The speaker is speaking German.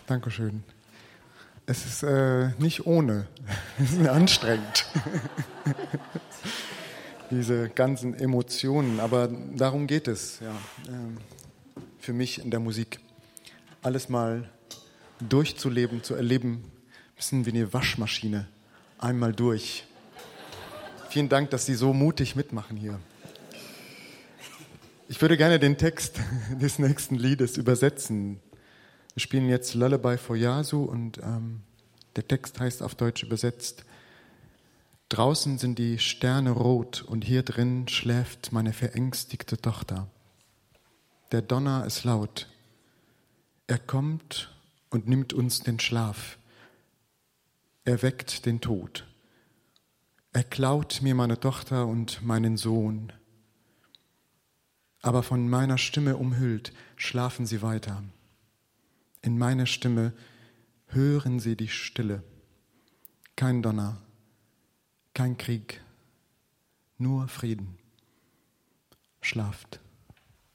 Dankeschön. Es ist nicht ohne, es ist anstrengend. Diese ganzen Emotionen, aber darum geht es ja, für mich in der Musik. Alles mal durchzuleben, zu erleben, ein bisschen wie eine Waschmaschine, einmal durch. Vielen Dank, dass Sie so mutig mitmachen hier. Ich würde gerne den Text des nächsten Liedes übersetzen. Wir spielen jetzt Lullaby for Yasu und der Text heißt auf Deutsch übersetzt: Draußen sind die Sterne rot und hier drin schläft meine verängstigte Tochter. Der Donner ist laut. Er kommt und nimmt uns den Schlaf. Er weckt den Tod. Er klaut mir meine Tochter und meinen Sohn. Aber von meiner Stimme umhüllt schlafen sie weiter. In meiner Stimme hören sie die Stille. Kein Donner, kein Krieg, nur Frieden. Schlaft.